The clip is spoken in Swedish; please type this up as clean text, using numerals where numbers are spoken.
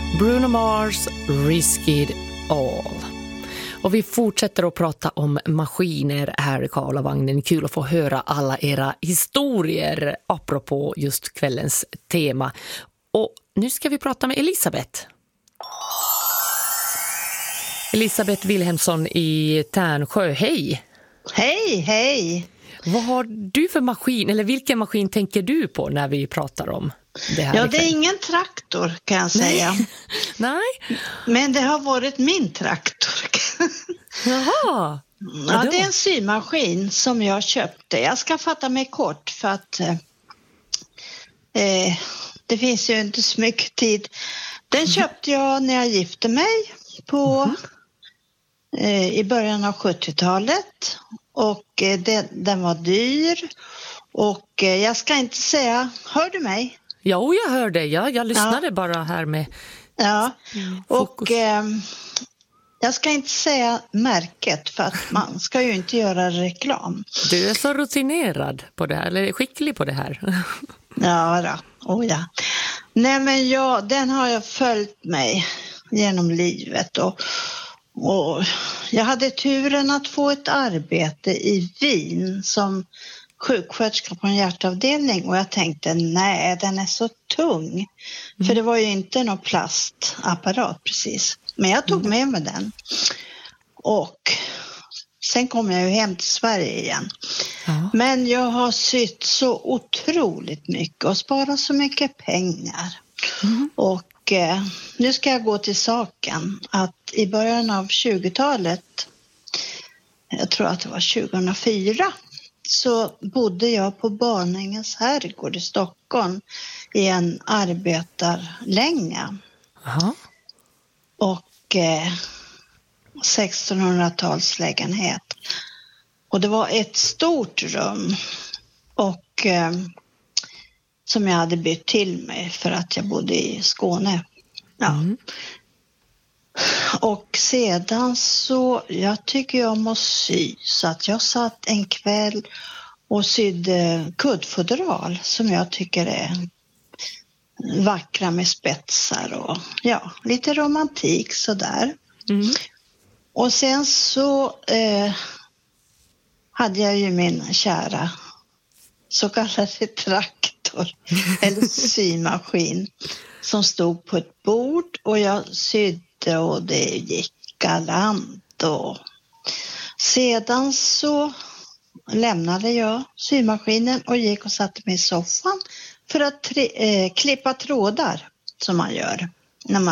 Bruno Mars, Risk It All. Och vi fortsätter att prata om maskiner här i Karlavagnen. Kul att få höra alla era historier apropå just kvällens tema. Och nu ska vi prata med Elisabeth. Elisabeth Wilhelmsson i Tärnsjö, hej! Hej, hej! Vad har du för maskin, eller vilken maskin tänker du på när vi pratar om det här? Ja, det är ingen traktor kan jag säga. Nej. Men det har varit min traktor. Jaha. Ja, det är en symaskin som jag köpte. Jag ska fatta mig kort för att det finns ju inte så mycket tid. Den köpte jag när jag gifte mig i början av 70-talet. Och den var dyr. Och jag ska inte säga, hör du mig? Ja, jag hör dig. Jag lyssnade bara här med och jag ska inte säga märket för att man ska ju inte göra reklam. Du är så rutinerad på det här, eller skicklig på det här. Ja då, ja. Nej men den har jag följt mig genom livet och jag hade turen att få ett arbete i Wien som sjuksköterska på en hjärtavdelning och jag tänkte nej, den är så tung. För det var ju inte någon plastapparat precis. Men jag tog med mig den. Och sen kom jag ju hem till Sverige igen. Ja. Men jag har sytt så otroligt mycket och sparat så mycket pengar. Och nu ska jag gå till saken att i början av 20-talet, jag tror att det var 2004, så bodde jag på Barnängens herrgård i Stockholm i en arbetarlänga. Aha. Och 1600-talslägenhet. Och det var ett stort rum och som jag hade bytt till mig för att jag bodde i Skåne. Ja. Och sedan så, jag tycker jag måste sy, så att jag satt en kväll och sydde kuddfodral som jag tycker är vackra med spetsar och lite romantik sådär. Och sen så hade jag ju min kära så kallade traktor eller symaskin som stod på ett bord och jag sydde och det gick galant och sedan så lämnade jag symaskinen och gick och satte mig i soffan för att klippa trådar som man gör när man